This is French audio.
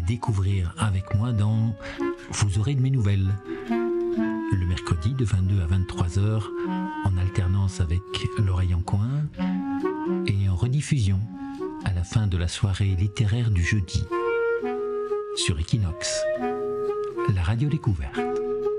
les découvrir avec moi dans Vous aurez de mes nouvelles. Le mercredi de 22 à 23 heures, en alternance avec L'Oreille en coin, et en rediffusion à la fin de la soirée littéraire du jeudi sur Equinox, la radio découverte.